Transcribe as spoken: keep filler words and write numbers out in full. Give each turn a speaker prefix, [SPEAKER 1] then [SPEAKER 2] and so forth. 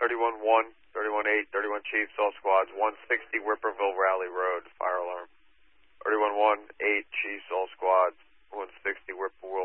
[SPEAKER 1] thirty-one one, thirty-one eight, thirty-one Chiefs, all squads, one sixty Whipperville Rally Road, fire alarm. thirty-one one, eight Chiefs, all squads, one sixty Whipperville